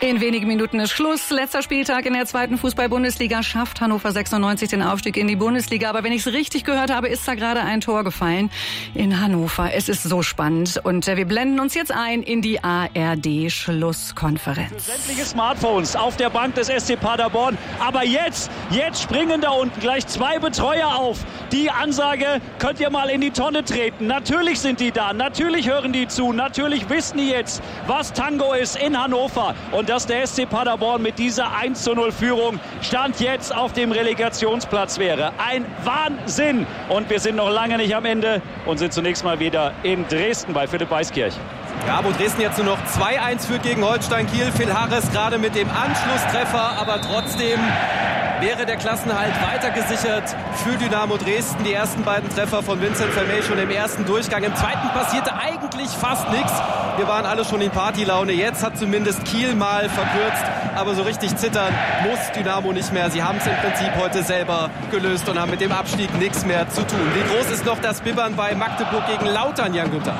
In wenigen Minuten ist Schluss. Letzter Spieltag in der 2. Fußball-Bundesliga. Schafft Hannover 96 den Aufstieg in die Bundesliga. Aber wenn ich es richtig gehört habe, ist da gerade ein Tor gefallen in Hannover. Es ist so spannend. Und wir blenden uns jetzt ein in die ARD-Schlusskonferenz. Für sämtliche Smartphones auf der Bank des SC Paderborn. Aber jetzt springen da unten gleich 2 Betreuer auf. Die Ansage, könnt ihr mal in die Tonne treten. Natürlich sind die da. Natürlich hören die zu. Natürlich wissen die jetzt, was Tango ist in Hannover. Und dass der SC Paderborn mit dieser 1:0-Führung Stand jetzt auf dem Relegationsplatz wäre. Ein Wahnsinn! Und wir sind noch lange nicht am Ende und sind zunächst mal wieder in Dresden bei Philipp Weiskirch. Ja, wo Dresden jetzt nur noch 2-1 führt gegen Holstein Kiel. Phil Harris gerade mit dem Anschlusstreffer, aber trotzdem wäre der Klassenhalt weiter gesichert für Dynamo Dresden. Die ersten beiden Treffer von Vincent Vermey schon im ersten Durchgang. Im zweiten passierte eigentlich fast nichts. Wir waren alle schon in Partylaune. Jetzt hat zumindest Kiel mal verkürzt. Aber so richtig zittern muss Dynamo nicht mehr. Sie haben es im Prinzip heute selber gelöst und haben mit dem Abstieg nichts mehr zu tun. Wie groß ist noch das Bibbern bei Magdeburg gegen Lautern, Jan Günther?